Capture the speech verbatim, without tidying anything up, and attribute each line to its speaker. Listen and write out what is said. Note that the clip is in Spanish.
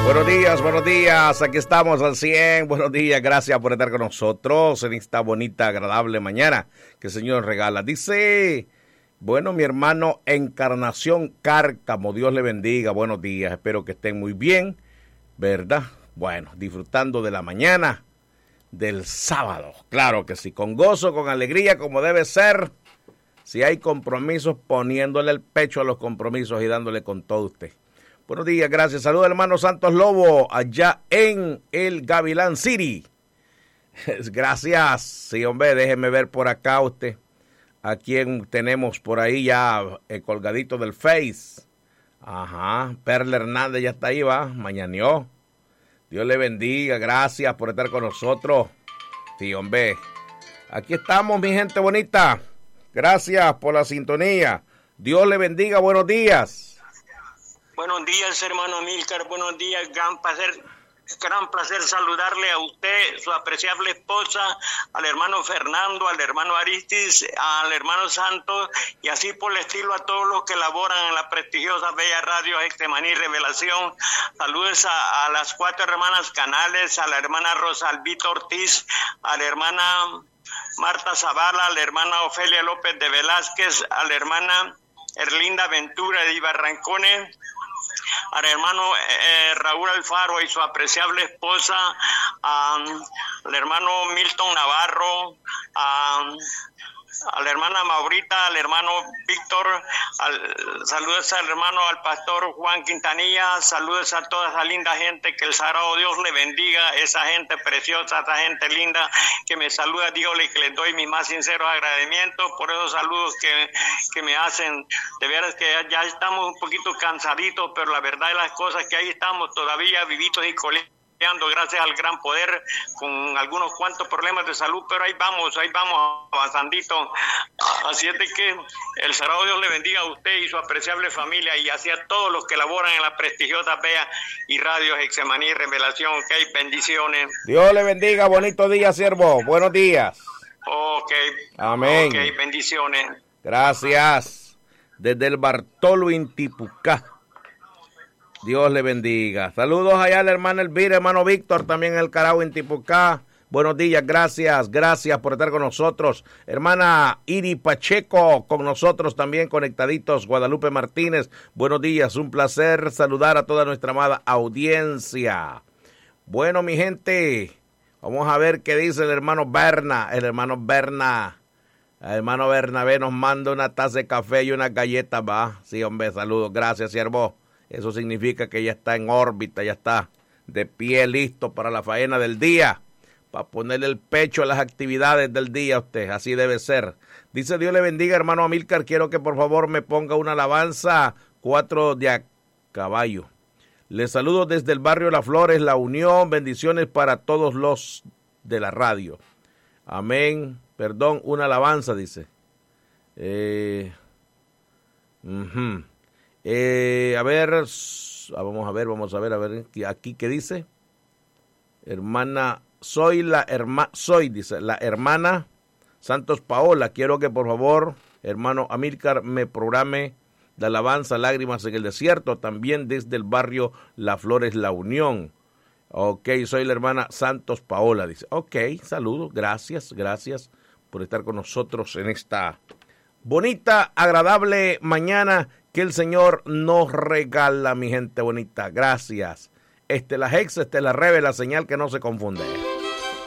Speaker 1: Buenos días, buenos días, aquí estamos al cien, buenos días, gracias por estar con nosotros en esta bonita, agradable mañana que el Señor nos regala. Dice, bueno, mi hermano Encarnación Cárcamo, Dios le bendiga, buenos días, espero que estén muy bien, ¿verdad? Bueno, disfrutando de la mañana del sábado, claro que sí, con gozo, con alegría, como debe ser, si hay compromisos, poniéndole el pecho a los compromisos y dándole con todo usted. Buenos días, gracias. Saludos, hermano Santos Lobo, allá en el Gavilán City. Gracias. Sí, hombre, déjeme ver por acá usted. ¿A quién tenemos por ahí ya eh, colgadito del Face? Ajá, Perla Hernández ya está ahí, va, mañaneó. Dios le bendiga, gracias por estar con nosotros. Sí, hombre. Aquí estamos, mi gente bonita. Gracias por la sintonía. Dios le bendiga, buenos días.
Speaker 2: Buenos días, hermano Amílcar, buenos días, gran placer, gran placer saludarle a usted, su apreciable esposa, al hermano Fernando, al hermano Aristis, al hermano Santos, y así por el estilo a todos los que laboran en la prestigiosa bella radio Getsemaní Revelación. Saludos a, a las cuatro hermanas Canales, a la hermana Rosalvita Ortiz, a la hermana Marta Zavala, a la hermana Ofelia López de Velázquez, a la hermana Erlinda Ventura de Ibarrancones, al hermano eh, Raúl Alfaro y su apreciable esposa, um, al hermano Milton Navarro, um, a la hermana Maurita, al hermano Víctor, al, saludos al hermano, al pastor Juan Quintanilla, saludos a toda esa linda gente, que el sagrado Dios le bendiga, esa gente preciosa, esa gente linda que me saluda, dígale que les doy mis más sinceros agradecimientos por esos saludos que, que me hacen. De veras que ya, ya estamos un poquito cansaditos, pero la verdad de las cosas que ahí estamos todavía vivitos y coleando, gracias al gran poder, con algunos cuantos problemas de salud, pero ahí vamos, ahí vamos avanzandito. Así es de que el sagrado Dios le bendiga a usted y su apreciable familia, y así a todos los que laboran en la prestigiosa Bea y Radio Getsemaní Revelación. Ok, bendiciones.
Speaker 1: Dios le bendiga, bonito día, siervo, buenos días.
Speaker 2: Ok.
Speaker 1: Amén.
Speaker 2: Ok, bendiciones.
Speaker 1: Gracias. Desde el Bartolo Intipucá. Dios le bendiga. Saludos allá a la hermana Elvira, hermano Víctor, también en el Carao, en Tipucá. Buenos días, gracias, gracias por estar con nosotros. Hermana Iri Pacheco, con nosotros también conectaditos. Guadalupe Martínez, buenos días, un placer saludar a toda nuestra amada audiencia. Bueno, mi gente, vamos a ver qué dice el hermano Berna, el hermano Berna. El hermano Bernabé nos manda una taza de café y una galleta, va. Sí, hombre, saludos, gracias, siervo. Eso significa que ya está en órbita, ya está de pie, listo para la faena del día, para ponerle el pecho a las actividades del día a usted, así debe ser. Dice, Dios le bendiga, hermano Amílcar, quiero que por favor me ponga una alabanza, cuatro de a caballo. Les saludo desde el barrio Las Flores, La Unión, bendiciones para todos los de la radio. Amén, perdón, una alabanza, dice. Eh... Uh-huh. Eh, a ver, vamos a ver, vamos a ver, a ver, aquí qué dice. Hermana, soy la hermana, soy, dice, la hermana Santos Paola. Quiero que por favor, hermano Amílcar, me programe la alabanza Lágrimas en el Desierto, también desde el barrio Las Flores, La Unión. Ok, soy la hermana Santos Paola, dice. Ok, saludos, gracias, gracias por estar con nosotros en esta bonita, agradable mañana que el Señor nos regala, mi gente bonita. Gracias. Este es la Hex, este es la Reve, la señal que no se confunde.